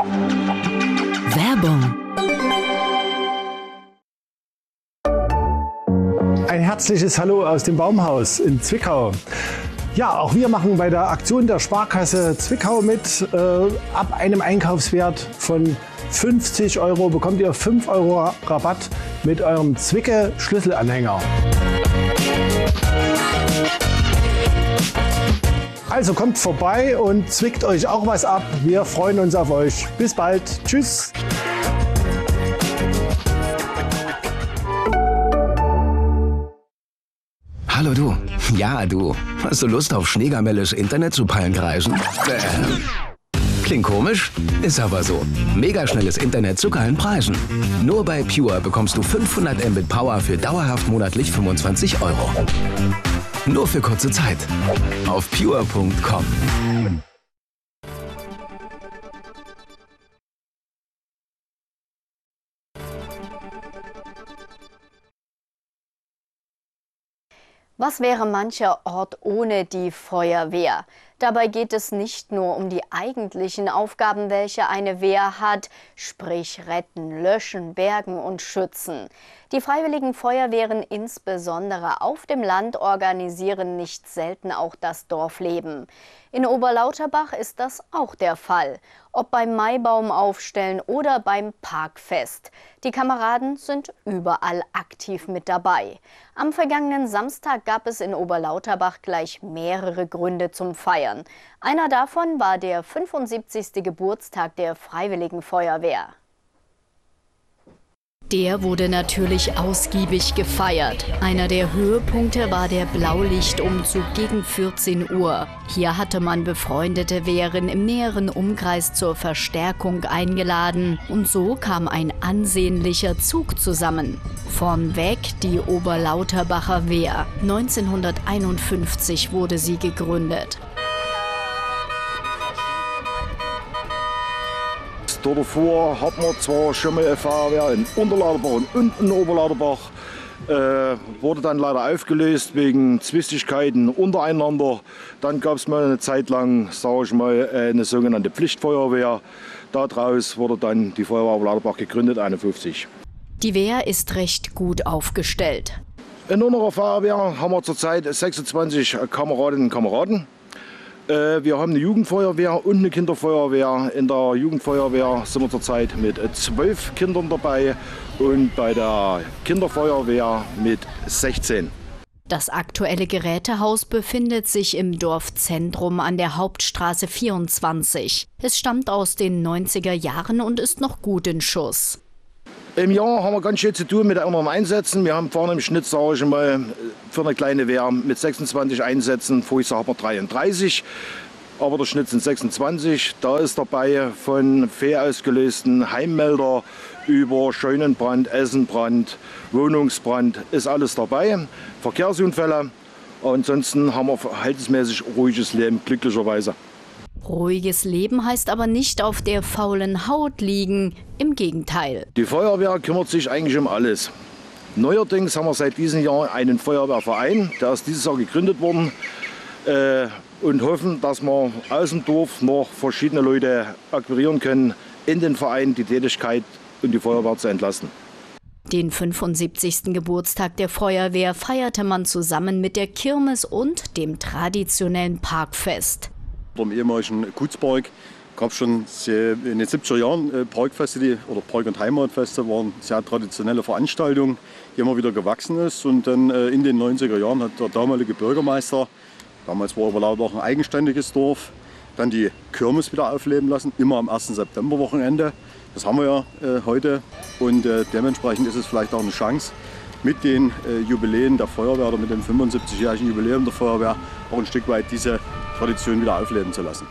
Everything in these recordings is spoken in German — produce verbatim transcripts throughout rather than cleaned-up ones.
Werbung. Ein herzliches Hallo aus dem Baumhaus in Zwickau. Ja, auch wir machen bei der Aktion der Sparkasse Zwickau mit. Äh, ab einem Einkaufswert von fünfzig Euro bekommt ihr fünf Euro Rabatt mit eurem Zwicke-Schlüsselanhänger. Also kommt vorbei und zwickt euch auch was ab. Wir freuen uns auf euch. Bis bald. Tschüss. Hallo du. Ja, du. Hast du Lust auf Schneegamelles Internet zu Pallenkreisen? Äh. Klingt komisch? Ist aber so. Megaschnelles Internet zu geilen Preisen. Nur bei Pure bekommst du fünfhundert Mbit Power für dauerhaft monatlich fünfundzwanzig Euro. Nur für kurze Zeit. Auf pure punkt com. Was wäre mancher Ort ohne die Feuerwehr? Dabei geht es nicht nur um die eigentlichen Aufgaben, welche eine Wehr hat, sprich retten, löschen, bergen und schützen. Die freiwilligen Feuerwehren, insbesondere auf dem Land, organisieren nicht selten auch das Dorfleben. In Oberlauterbach ist das auch der Fall, ob beim Maibaumaufstellen oder beim Parkfest. Die Kameraden sind überall aktiv mit dabei. Am vergangenen Samstag gab es in Oberlauterbach gleich mehrere Gründe zum Feiern. Einer davon war der fünfundsiebzigste Geburtstag der Freiwilligen Feuerwehr. Der wurde natürlich ausgiebig gefeiert. Einer der Höhepunkte war der Blaulichtumzug gegen vierzehn Uhr. Hier hatte man befreundete Wehren im näheren Umkreis zur Verstärkung eingeladen. Und so kam ein ansehnlicher Zug zusammen. Vornweg die Oberlauterbacher Wehr. neunzehnhunderteinundfünfzig wurde sie gegründet. Davor hatten wir zwar schon mal eine Feuerwehr in Unterlauterbach und in Oberlauterbach. Äh, wurde dann leider aufgelöst wegen Zwistigkeiten untereinander. Dann gab es mal eine Zeit lang, sage ich mal, eine sogenannte Pflichtfeuerwehr. Daraus wurde dann die Feuerwehr Oberlauterbach gegründet, einundfünfzig. Die Wehr ist recht gut aufgestellt. In unserer Feuerwehr haben wir zurzeit sechsundzwanzig Kameradinnen und Kameraden. Wir haben eine Jugendfeuerwehr und eine Kinderfeuerwehr. In der Jugendfeuerwehr sind wir zurzeit mit zwölf Kindern dabei und bei der Kinderfeuerwehr mit sechzehn. Das aktuelle Gerätehaus befindet sich im Dorfzentrum an der Hauptstraße vierundzwanzig. Es stammt aus den neunziger Jahren und ist noch gut in Schuss. Im Jahr haben wir ganz schön zu tun mit anderen Einsätzen. Wir haben vorne im Schnitt, sage ich mal, für eine kleine Wehr mit sechsundzwanzig Einsätzen. Vorher haben wir dreiunddreißig, aber der Schnitt sind sechsundzwanzig. Da ist dabei von fair ausgelösten Heimmelder über Scheunenbrand, Essenbrand, Wohnungsbrand, ist alles dabei. Verkehrsunfälle. Ansonsten haben wir verhältnismäßig ruhiges Leben, glücklicherweise. Ruhiges Leben heißt aber nicht auf der faulen Haut liegen, im Gegenteil. Die Feuerwehr kümmert sich eigentlich um alles. Neuerdings haben wir seit diesem Jahr einen Feuerwehrverein, der ist dieses Jahr gegründet worden äh, und hoffen, dass wir aus dem Dorf noch verschiedene Leute akquirieren können, in den Verein die Tätigkeit und die Feuerwehr zu entlasten. Den fünfundsiebzigsten Geburtstag der Feuerwehr feierte man zusammen mit der Kirmes und dem traditionellen Parkfest. Im ehemaligen Gutspark gab es schon in den siebziger Jahren Parkfeste die, oder Park- und Heimatfeste, waren sehr traditionelle Veranstaltungen, die immer wieder gewachsen ist. Und dann in den neunziger Jahren hat der damalige Bürgermeister, damals war Oberlauterbach ein eigenständiges Dorf, dann die Kirmes wieder aufleben lassen, immer am ersten Septemberwochenende. Das haben wir ja äh, heute und äh, dementsprechend ist es vielleicht auch eine Chance, mit den äh, Jubiläen der Feuerwehr oder mit dem fünfundsiebzigjährigen Jubiläum der Feuerwehr auch ein Stück weit diese Tradition wieder aufleben zu lassen.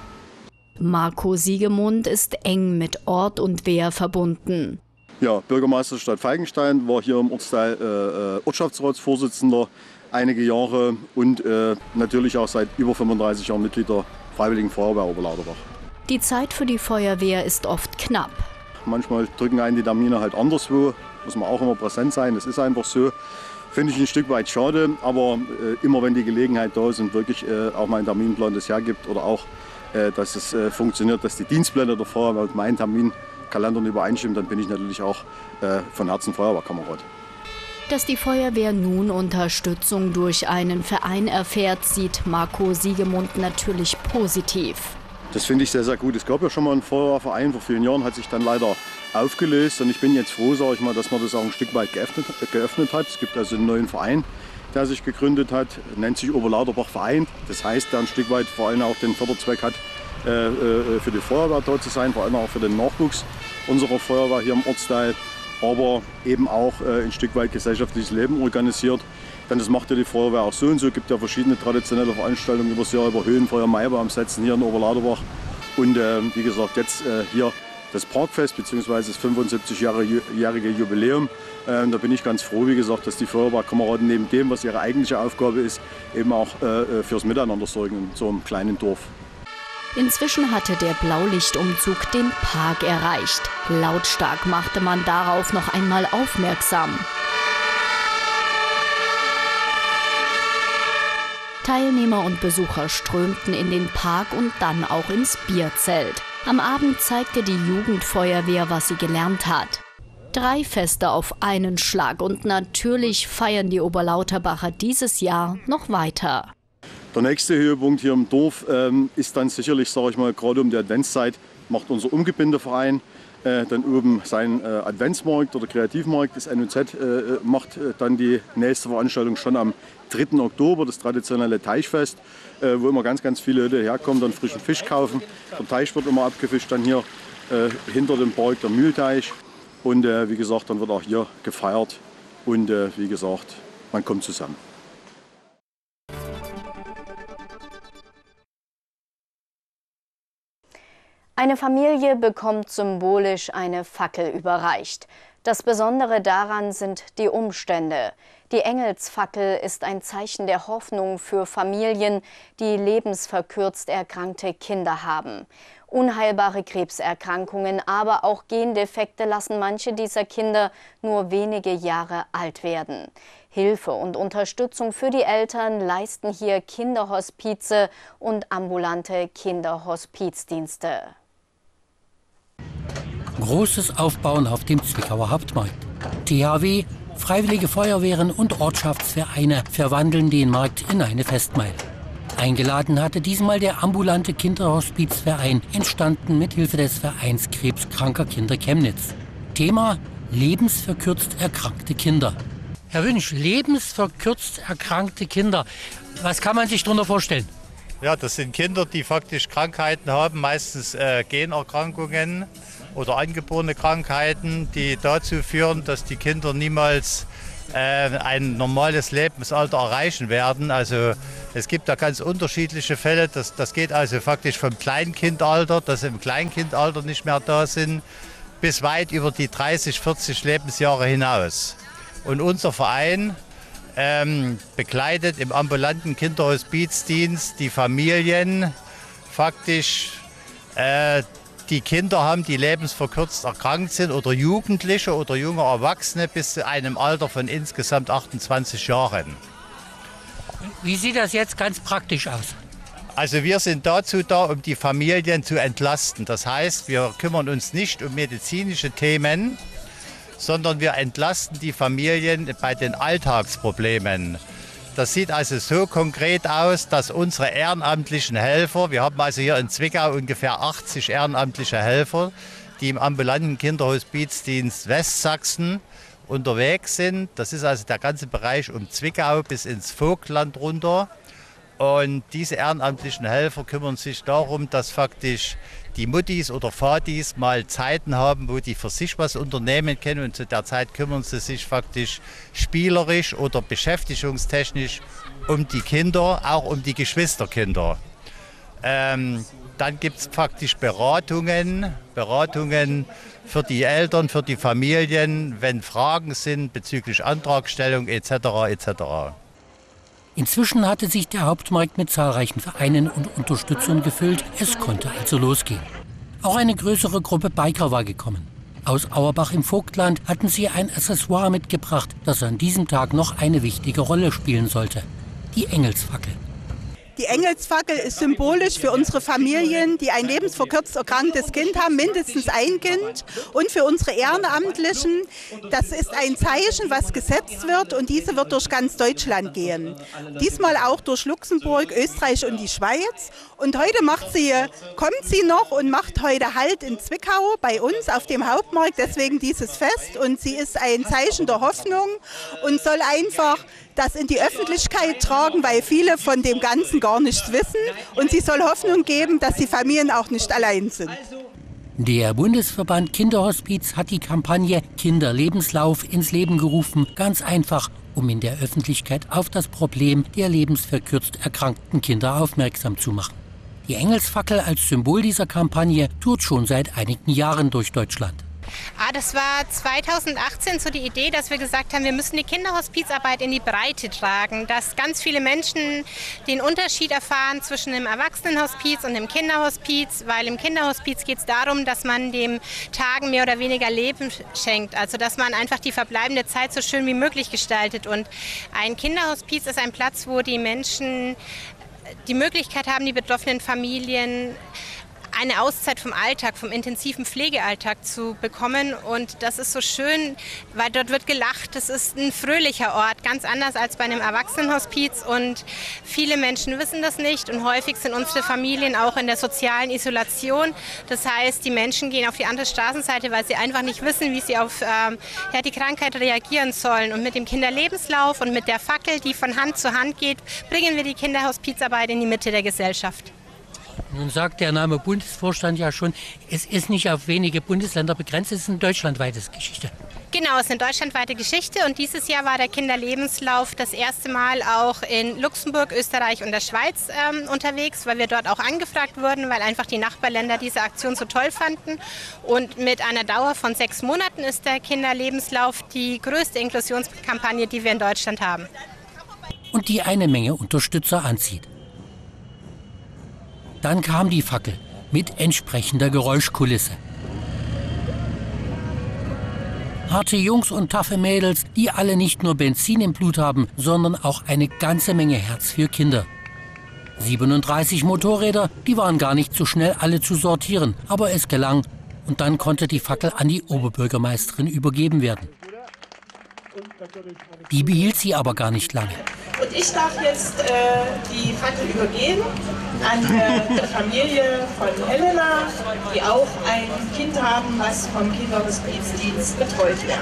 Marco Siegemund ist eng mit Ort und Wehr verbunden. Ja, Bürgermeister der Stadt Feigenstein, war hier im Ortsteil äh, Ortschaftsratsvorsitzender einige Jahre und äh, natürlich auch seit über fünfunddreißig Jahren Mitglied der Freiwilligen Feuerwehr Oberlauterbach. Die Zeit für die Feuerwehr ist oft knapp. Manchmal drücken einen die Termine halt anderswo, muss man auch immer präsent sein, das ist einfach so. Finde ich ein Stück weit schade, aber äh, immer wenn die Gelegenheit da ist und wirklich äh, auch mein Terminplan das hergibt oder auch äh, dass es äh, funktioniert, dass die Dienstpläne der Feuerwehr mit meinen Terminkalendern übereinstimmen, dann bin ich natürlich auch äh, von Herzen Feuerwehrkamerad. Dass die Feuerwehr nun Unterstützung durch einen Verein erfährt, sieht Marco Siegemund natürlich positiv. Das finde ich sehr, sehr gut. Es gab ja schon mal einen Feuerwehrverein, vor vielen Jahren hat sich dann leider aufgelöst. Und ich bin jetzt froh, sage ich mal, dass man das auch ein Stück weit geöffnet, geöffnet hat. Es gibt also einen neuen Verein, der sich gegründet hat, nennt sich Oberlauterbach Verein. Das heißt, der ein Stück weit vor allem auch den Förderzweck hat, äh, für die Feuerwehr dort zu sein, vor allem auch für den Nachwuchs unserer Feuerwehr hier im Ortsteil. Aber eben auch äh, ein Stück weit gesellschaftliches Leben organisiert. Denn das macht ja die Feuerwehr auch so und so. Es gibt ja verschiedene traditionelle Veranstaltungen über das Jahr, über Höhenfeuer, Maibaumsetzen hier in Oberlauterbach. Und äh, wie gesagt, jetzt äh, hier das Parkfest bzw. das fünfundsiebzigjährige Jubiläum. Äh, da bin ich ganz froh, wie gesagt, dass die Feuerwehrkameraden neben dem, was ihre eigentliche Aufgabe ist, eben auch äh, fürs Miteinander sorgen in so einem kleinen Dorf. Inzwischen hatte der Blaulichtumzug den Park erreicht. Lautstark machte man darauf noch einmal aufmerksam. Teilnehmer und Besucher strömten in den Park und dann auch ins Bierzelt. Am Abend zeigte die Jugendfeuerwehr, was sie gelernt hat. Drei Feste auf einen Schlag und natürlich feiern die Oberlauterbacher dieses Jahr noch weiter. Der nächste Höhepunkt hier im Dorf ähm, ist dann sicherlich, sage ich mal, gerade um die Adventszeit, macht unser Umgebindeverein äh, dann oben seinen äh, Adventsmarkt oder Kreativmarkt. Das N U Z äh, macht äh, dann die nächste Veranstaltung schon am dritten Oktober, das traditionelle Teichfest, äh, wo immer ganz, ganz viele Leute herkommen, dann frischen Fisch kaufen. Der Teich wird immer abgefischt, dann hier äh, hinter dem Park der Mühlteich. Und äh, wie gesagt, dann wird auch hier gefeiert und äh, wie gesagt, man kommt zusammen. Eine Familie bekommt symbolisch eine Fackel überreicht. Das Besondere daran sind die Umstände. Die Engelsfackel ist ein Zeichen der Hoffnung für Familien, die lebensverkürzt erkrankte Kinder haben. Unheilbare Krebserkrankungen, aber auch Gendefekte lassen manche dieser Kinder nur wenige Jahre alt werden. Hilfe und Unterstützung für die Eltern leisten hier Kinderhospize und ambulante Kinderhospizdienste. Großes Aufbauen auf dem Zwickauer Hauptmarkt. T H W, Freiwillige Feuerwehren und Ortschaftsvereine verwandeln den Markt in eine Festmeile. Eingeladen hatte diesmal der ambulante Kinderhospizverein, entstanden mit Hilfe des Vereins krebskranker Kinder Chemnitz. Thema: lebensverkürzt erkrankte Kinder. Herr Wünsch, lebensverkürzt erkrankte Kinder, was kann man sich darunter vorstellen? Ja, das sind Kinder, die faktisch Krankheiten haben, meistens äh, Generkrankungen oder angeborene Krankheiten, die dazu führen, dass die Kinder niemals äh, ein normales Lebensalter erreichen werden. Also es gibt da ganz unterschiedliche Fälle. Das, das geht also faktisch vom Kleinkindalter, dass sie im Kleinkindalter nicht mehr da sind, bis weit über die dreißig, vierzig Lebensjahre hinaus. Und unser Verein ähm, begleitet im ambulanten Kinderhospizdienst die Familien faktisch, äh, die Kinder haben, die lebensverkürzt erkrankt sind, oder Jugendliche oder junge Erwachsene bis zu einem Alter von insgesamt achtundzwanzig Jahren. Wie sieht das jetzt ganz praktisch aus? Also wir sind dazu da, um die Familien zu entlasten. Das heißt, wir kümmern uns nicht um medizinische Themen, sondern wir entlasten die Familien bei den Alltagsproblemen. Das sieht also so konkret aus, dass unsere ehrenamtlichen Helfer, wir haben also hier in Zwickau ungefähr achtzig ehrenamtliche Helfer, die im ambulanten Kinderhospizdienst Westsachsen unterwegs sind. Das ist also der ganze Bereich um Zwickau bis ins Vogtland runter. Und diese ehrenamtlichen Helfer kümmern sich darum, dass faktisch die Muttis oder Vatis mal Zeiten haben, wo die für sich was unternehmen können. Und zu der Zeit kümmern sie sich faktisch spielerisch oder beschäftigungstechnisch um die Kinder, auch um die Geschwisterkinder. Ähm, dann gibt es faktisch Beratungen, Beratungen für die Eltern, für die Familien, wenn Fragen sind bezüglich Antragstellung et cetera et cetera. Inzwischen hatte sich der Hauptmarkt mit zahlreichen Vereinen und Unterstützern gefüllt. Es konnte also losgehen. Auch eine größere Gruppe Biker war gekommen. Aus Auerbach im Vogtland hatten sie ein Accessoire mitgebracht, das an diesem Tag noch eine wichtige Rolle spielen sollte: die Engelsfackel. Die Engelsfackel ist symbolisch für unsere Familien, die ein lebensverkürzt erkranktes Kind haben, mindestens ein Kind. Und für unsere Ehrenamtlichen, das ist ein Zeichen, was gesetzt wird und diese wird durch ganz Deutschland gehen. Diesmal auch durch Luxemburg, Österreich und die Schweiz. Und heute macht sie, kommt sie noch und macht heute Halt in Zwickau bei uns auf dem Hauptmarkt, deswegen dieses Fest. Und sie ist ein Zeichen der Hoffnung und soll einfach das in die Öffentlichkeit tragen, weil viele von dem Ganzen gar nichts wissen. Und sie soll Hoffnung geben, dass die Familien auch nicht allein sind. Der Bundesverband Kinderhospiz hat die Kampagne Kinderlebenslauf ins Leben gerufen, ganz einfach, um in der Öffentlichkeit auf das Problem der lebensverkürzt erkrankten Kinder aufmerksam zu machen. Die Engelsfackel als Symbol dieser Kampagne tourt schon seit einigen Jahren durch Deutschland. Ah, das war zweitausendachtzehn so die Idee, dass wir gesagt haben, wir müssen die Kinderhospizarbeit in die Breite tragen, dass ganz viele Menschen den Unterschied erfahren zwischen dem Erwachsenenhospiz und dem Kinderhospiz, weil im Kinderhospiz geht es darum, dass man dem Tagen mehr oder weniger Leben schenkt, also dass man einfach die verbleibende Zeit so schön wie möglich gestaltet. Und ein Kinderhospiz ist ein Platz, wo die Menschen die Möglichkeit haben, die betroffenen Familien eine Auszeit vom Alltag, vom intensiven Pflegealltag zu bekommen. Und das ist so schön, weil dort wird gelacht. Das ist ein fröhlicher Ort, ganz anders als bei einem Erwachsenenhospiz. Und viele Menschen wissen das nicht. Und häufig sind unsere Familien auch in der sozialen Isolation. Das heißt, die Menschen gehen auf die andere Straßenseite, weil sie einfach nicht wissen, wie sie auf ähm, ja, die Krankheit reagieren sollen. Und mit dem Kinderlebenslauf und mit der Fackel, die von Hand zu Hand geht, bringen wir die Kinderhospizarbeit in die Mitte der Gesellschaft. Nun sagt der Name Bundesvorstand ja schon, es ist nicht auf wenige Bundesländer begrenzt, es ist eine deutschlandweite Geschichte. Genau, es ist eine deutschlandweite Geschichte und dieses Jahr war der Kinderlebenslauf das erste Mal auch in Luxemburg, Österreich und der Schweiz ähm, unterwegs, weil wir dort auch angefragt wurden, weil einfach die Nachbarländer diese Aktion so toll fanden. Und mit einer Dauer von sechs Monaten ist der Kinderlebenslauf die größte Inklusionskampagne, die wir in Deutschland haben. Und die eine Menge Unterstützer anzieht. Dann kam die Fackel mit entsprechender Geräuschkulisse. Harte Jungs und taffe Mädels, die alle nicht nur Benzin im Blut haben, sondern auch eine ganze Menge Herz für Kinder. siebenunddreißig Motorräder, die waren gar nicht so schnell alle zu sortieren, aber es gelang. Und dann konnte die Fackel an die Oberbürgermeisterin übergeben werden. Die behielt sie aber gar nicht lange. Und ich darf jetzt äh, die Fackel übergeben an äh, die Familie von Helena, die auch ein Kind haben, was vom Kinderhospizdienst betreut wird.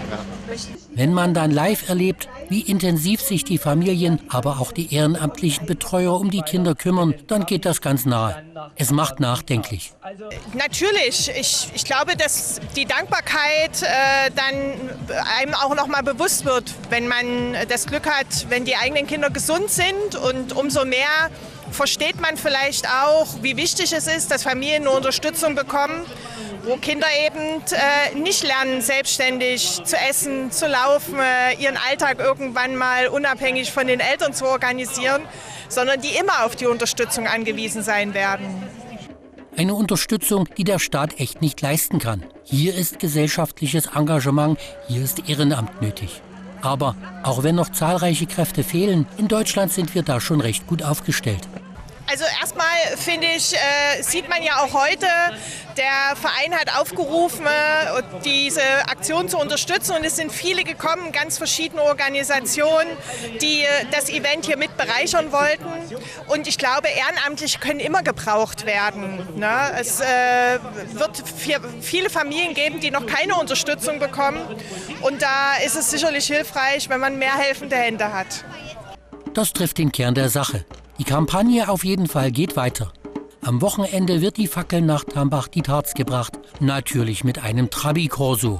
Wenn man dann live erlebt, wie intensiv sich die Familien, aber auch die ehrenamtlichen Betreuer um die Kinder kümmern, dann geht das ganz nahe. Es macht nachdenklich. Natürlich. Ich, ich glaube, dass die Dankbarkeit äh, dann einem auch noch mal bewusst wird, wenn man das Glück hat, wenn die eigenen Kinder gesund sind. Und umso mehr versteht man vielleicht auch, wie wichtig es ist, dass Familien eine Unterstützung bekommen, wo Kinder eben äh, nicht lernen, selbstständig zu essen, zu laufen, äh, ihren Alltag irgendwann mal unabhängig von den Eltern zu organisieren, sondern die immer auf die Unterstützung angewiesen sein werden. Eine Unterstützung, die der Staat echt nicht leisten kann. Hier ist gesellschaftliches Engagement, hier ist Ehrenamt nötig. Aber auch wenn noch zahlreiche Kräfte fehlen, in Deutschland sind wir da schon recht gut aufgestellt. Also erstmal finde ich, äh, sieht man ja auch heute, der Verein hat aufgerufen, diese Aktion zu unterstützen und es sind viele gekommen, ganz verschiedene Organisationen, die das Event hier mit bereichern wollten und ich glaube, Ehrenamtliche können immer gebraucht werden. Ne? Es äh, wird viele Familien geben, die noch keine Unterstützung bekommen und da ist es sicherlich hilfreich, wenn man mehr helfende Hände hat. Das trifft den Kern der Sache. Die Kampagne auf jeden Fall geht weiter. Am Wochenende wird die Fackel nach Tambach-Dietharz gebracht, natürlich mit einem Trabi-Corso.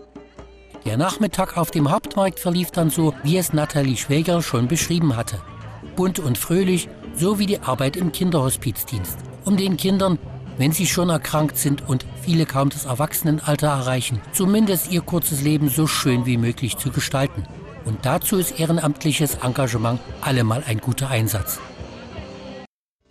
Der Nachmittag auf dem Hauptmarkt verlief dann so, wie es Nathalie Schwäger schon beschrieben hatte. Bunt und fröhlich, so wie die Arbeit im Kinderhospizdienst. Um den Kindern, wenn sie schon erkrankt sind und viele kaum das Erwachsenenalter erreichen, zumindest ihr kurzes Leben so schön wie möglich zu gestalten. Und dazu ist ehrenamtliches Engagement allemal ein guter Einsatz.